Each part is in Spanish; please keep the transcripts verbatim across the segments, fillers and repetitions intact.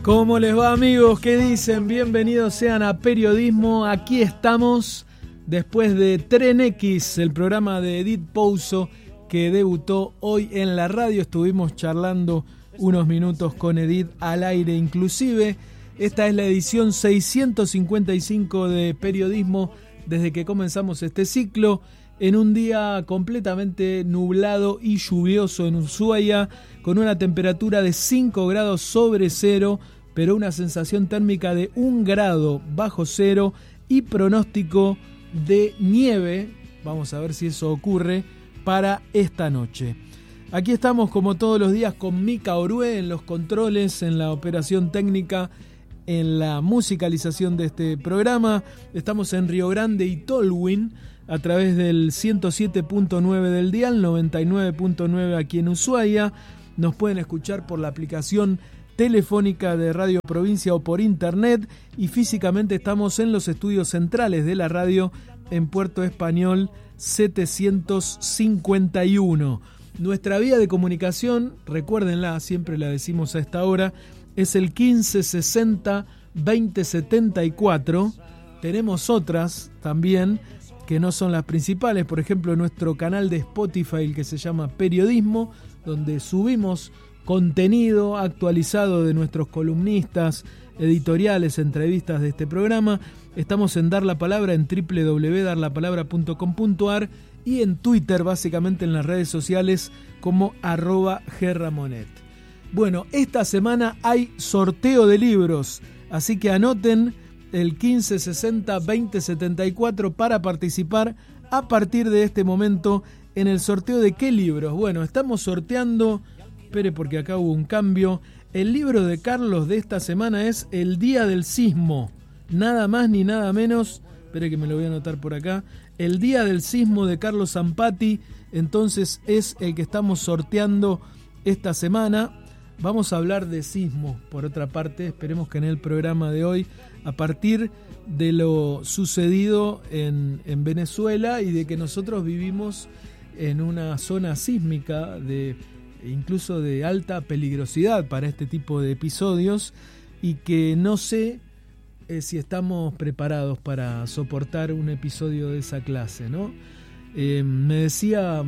¿Cómo les va, amigos? ¿Qué dicen? Bienvenidos sean a Periodismo. Aquí estamos después de Tren X, el programa de Edith Pouso que debutó hoy en la radio. Estuvimos charlando unos minutos con Edith al aire inclusive. Esta es la edición seiscientos cincuenta y cinco de Periodismo desde que comenzamos este ciclo, en un día completamente nublado y lluvioso en Ushuaia, con una temperatura de cinco grados sobre cero, pero una sensación térmica de un grado bajo cero y pronóstico de nieve. Vamos a ver si eso ocurre para esta noche. Aquí estamos como todos los días con Mica Orué en los controles, en la operación técnica, en la musicalización de este programa. Estamos en Río Grande y Tolwyn a través del ciento siete punto nueve del dial, noventa y nueve punto nueve aquí en Ushuaia. Nos pueden escuchar por la aplicación telefónica de Radio Provincia o por internet, y físicamente estamos en los estudios centrales de la radio en Puerto Español setecientos cincuenta y uno. Nuestra vía de comunicación, recuérdenla, siempre la decimos a esta hora, es el quince sesenta veinte setenta y cuatro. Tenemos otras también que no son las principales, por ejemplo nuestro canal de Spotify, el que se llama Periodismo, donde subimos contenido actualizado de nuestros columnistas, editoriales, entrevistas de este programa. Estamos en Dar la Palabra en doble u doble u doble u punto dar la palabra punto com punto a r y en Twitter, básicamente en las redes sociales como arroba gerramonet. Bueno, esta semana hay sorteo de libros, así que anoten el quince sesenta veinte setenta y cuatro para participar a partir de este momento en el sorteo de ¿qué libros? Bueno, estamos sorteando, espere porque acá hubo un cambio, el libro de Carlos de esta semana es El Día del Sismo, nada más ni nada menos, espere que me lo voy a anotar por acá, El Día del Sismo de Carlos Zampati, entonces es el que estamos sorteando esta semana. Vamos a hablar de sismo, por otra parte, esperemos que en el programa de hoy, a partir de lo sucedido en, en Venezuela y de que nosotros vivimos en una zona sísmica de incluso de alta peligrosidad para este tipo de episodios, y que no sé eh, si estamos preparados para soportar un episodio de esa clase, ¿no? Eh, me decía...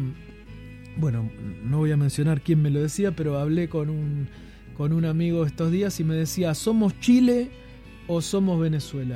Bueno, no voy a mencionar quién me lo decía, pero hablé con un, con un amigo estos días y me decía, ¿somos Chile o somos Venezuela?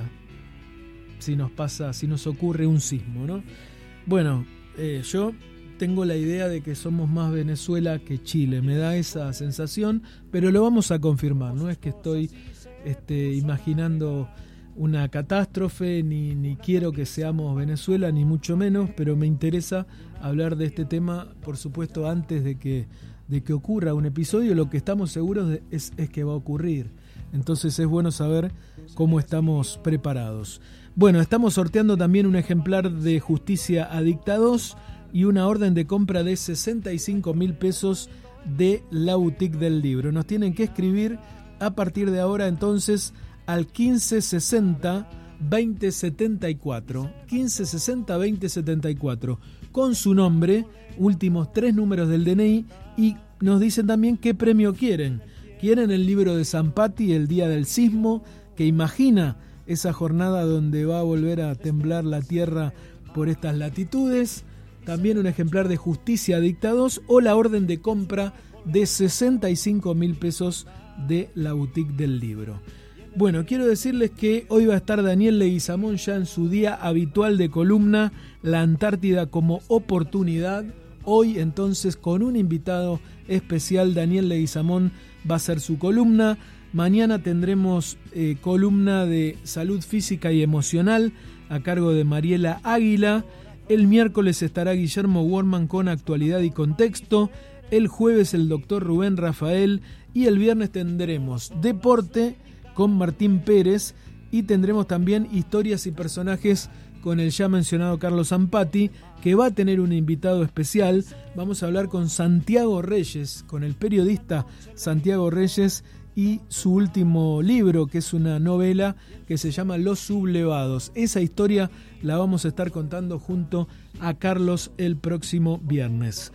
Si nos pasa, si nos ocurre un sismo, ¿no? Bueno, eh, yo tengo la idea de que somos más Venezuela que Chile, me da esa sensación, pero lo vamos a confirmar, no es que estoy este, imaginando una catástrofe, ni, ni quiero que seamos Venezuela, ni mucho menos, pero me interesa hablar de este tema, por supuesto, antes de que, de que ocurra un episodio. Lo que estamos seguros de, es, es que va a ocurrir. Entonces es bueno saber cómo estamos preparados. Bueno, estamos sorteando también un ejemplar de Justicia Adicta dos y una orden de compra de sesenta y cinco mil pesos de la Boutique del Libro. Nos tienen que escribir a partir de ahora, entonces, al quince sesenta veinte setenta y cuatro, quince sesenta veinte setenta y cuatro, con su nombre, últimos tres números del D N I, y nos dicen también qué premio quieren. Quieren el libro de Zampati, El Día del Sismo, que imagina esa jornada donde va a volver a temblar la tierra por estas latitudes, también un ejemplar de Justicia Adicta dos, o la orden de compra de sesenta y cinco mil pesos de la Boutique del Libro. Bueno, quiero decirles que hoy va a estar Daniel Leguizamón ya en su día habitual de columna, La Antártida como oportunidad. Hoy entonces con un invitado especial, Daniel Leguizamón va a ser su columna. Mañana tendremos eh, columna de salud física y emocional a cargo de Mariela Águila. El miércoles estará Guillermo Worman con actualidad y contexto. El jueves el doctor Rubén Rafael, y el viernes tendremos deporte con Martín Pérez, y tendremos también historias y personajes con el ya mencionado Carlos Zampati, que va a tener un invitado especial. Vamos a hablar con Santiago Reyes, con el periodista Santiago Reyes, y su último libro, que es una novela que se llama Los Sublevados. Esa historia la vamos a estar contando junto a Carlos el próximo viernes.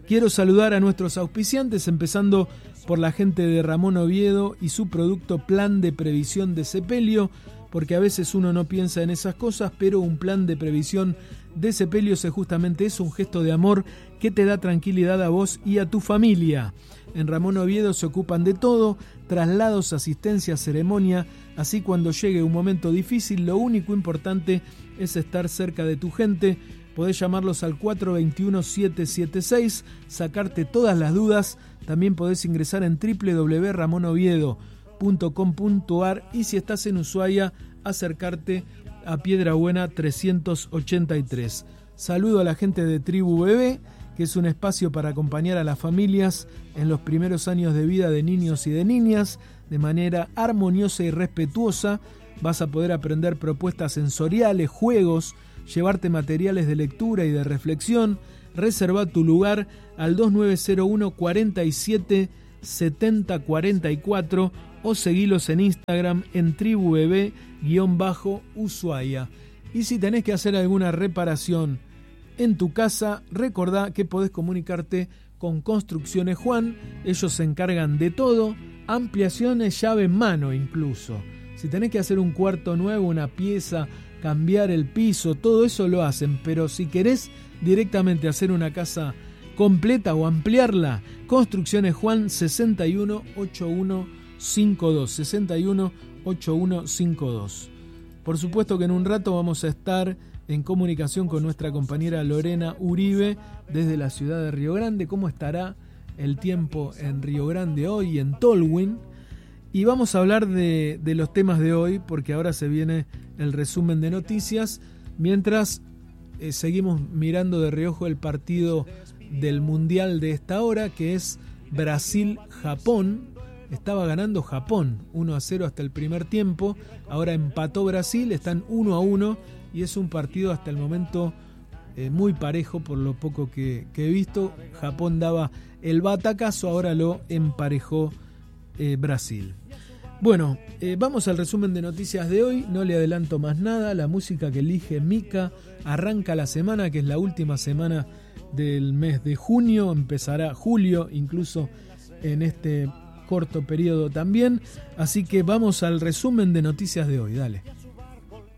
Quiero saludar a nuestros auspiciantes, empezando por la gente de Ramón Oviedo y su producto Plan de Previsión de Sepelio, porque a veces uno no piensa en esas cosas, pero un plan de previsión de sepelios es justamente eso, un gesto de amor que te da tranquilidad a vos y a tu familia. En Ramón Oviedo se ocupan de todo, traslados, asistencia, ceremonia, así cuando llegue un momento difícil, lo único importante es estar cerca de tu gente. Podés llamarlos al cuatro dos uno, siete siete seis, sacarte todas las dudas. También podés ingresar en doble u doble u doble u punto ramón oviedo punto com punto a r y si estás en Ushuaia, acercarte a Piedrabuena trescientos ochenta y tres. Saludo a la gente de Tribu Bebé, que es un espacio para acompañar a las familias en los primeros años de vida de niños y de niñas de manera armoniosa y respetuosa. Vas a poder aprender propuestas sensoriales, juegos, llevarte materiales de lectura y de reflexión. Reserva tu lugar al dos nueve cero uno, cuatro siete, siete cero cuatro cuatro o seguilos en Instagram en tribubebé-ushuaia. Y si tenés que hacer alguna reparación en tu casa, recordá que podés comunicarte con Construcciones Juan. Ellos se encargan de todo, ampliaciones llave en mano incluso. Si tenés que hacer un cuarto nuevo, una pieza, cambiar el piso, todo eso lo hacen, pero si querés directamente hacer una casa completa o ampliarla, Construcciones Juan sesenta y uno ochenta y uno cincuenta y dos, sesenta y uno ochenta y uno cincuenta y dos. Por supuesto que en un rato vamos a estar en comunicación con nuestra compañera Lorena Uribe desde la ciudad de Río Grande. ¿Cómo estará el tiempo en Río Grande hoy, en Tolwyn? Y vamos a hablar de, de los temas de hoy, porque ahora se viene el resumen de noticias, mientras eh, seguimos mirando de reojo el partido del Mundial de esta hora, que es Brasil-Japón. Estaba ganando Japón uno a cero hasta el primer tiempo, ahora empató Brasil, están uno a uno y es un partido hasta el momento eh, muy parejo por lo poco que, que he visto. Japón daba el batacazo, ahora lo emparejó eh, Brasil. Bueno, eh, vamos al resumen de noticias de hoy, no le adelanto más nada. La música que elige Mika arranca la semana, que es la última semana del mes de junio, empezará julio incluso en este corto periodo también, así que vamos al resumen de noticias de hoy, dale.